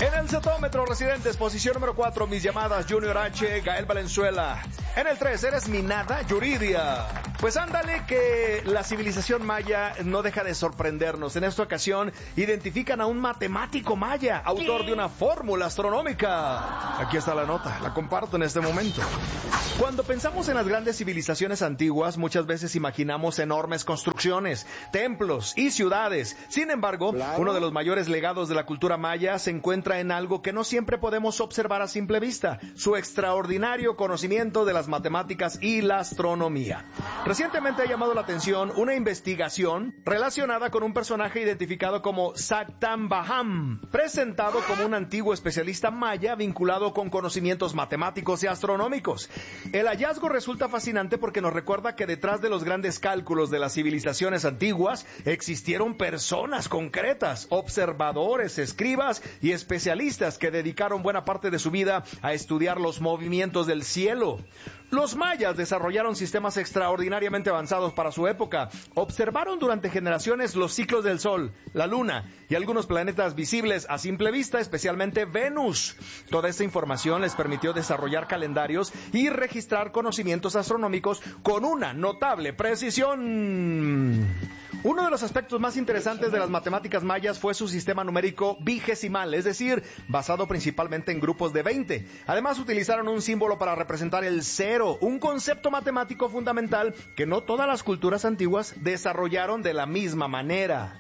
En el cetómetro, residentes, posición número 4, mis llamadas, Junior H, Gael Valenzuela. En el 3, eres mi nada, Yuridia. Pues ándale que la civilización maya no deja de sorprendernos. En esta ocasión identifican a un matemático maya, autor de una fórmula astronómica. Aquí está la nota, la comparto en este momento. Cuando pensamos en las grandes civilizaciones antiguas, muchas veces imaginamos enormes construcciones, templos y ciudades. Sin embargo, uno de los mayores legados de la cultura maya se encuentra en algo que no siempre podemos observar a simple vista: su extraordinario conocimiento de las matemáticas y la astronomía. Recientemente ha llamado la atención una investigación relacionada con un personaje identificado como Sactan Baham, presentado como un antiguo especialista maya vinculado con conocimientos matemáticos y astronómicos. El hallazgo resulta fascinante porque nos recuerda que detrás de los grandes cálculos de las civilizaciones antiguas existieron personas concretas, observadores, escribas y especialistas que dedicaron buena parte de su vida a estudiar los movimientos del cielo. Los mayas desarrollaron sistemas extraordinariamente avanzados para su época. Observaron durante generaciones los ciclos del Sol, la Luna y algunos planetas visibles a simple vista, especialmente Venus. Toda esta información les permitió desarrollar calendarios y registrar conocimientos astronómicos con una notable precisión. Uno de los aspectos más interesantes de las matemáticas mayas fue su sistema numérico vigesimal, es decir, basado principalmente en grupos de 20. Además, utilizaron un símbolo para representar el cero, un concepto matemático fundamental que no todas las culturas antiguas desarrollaron de la misma manera.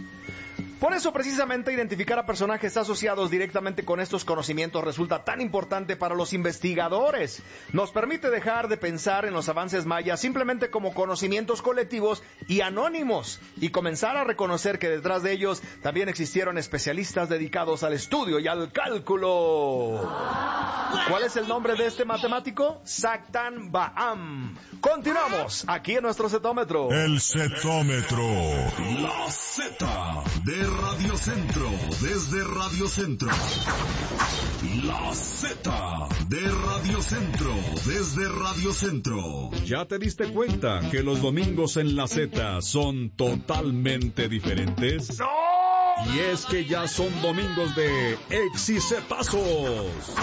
Por eso, precisamente, identificar a personajes asociados directamente con estos conocimientos resulta tan importante para los investigadores. Nos permite dejar de pensar en los avances mayas simplemente como conocimientos colectivos y anónimos, y comenzar a reconocer que detrás de ellos también existieron especialistas dedicados al estudio y al cálculo. ¿Cuál es el nombre de este matemático? Sactan Baham. Continuamos aquí en nuestro cetómetro. El cetómetro. La Z de Radio Centro, desde Radio Centro. La Z de Radio Centro, desde Radio Centro. ¿Ya te diste cuenta que los domingos en la Z son totalmente diferentes? ¡No! Y es que ya son domingos de exicetazos.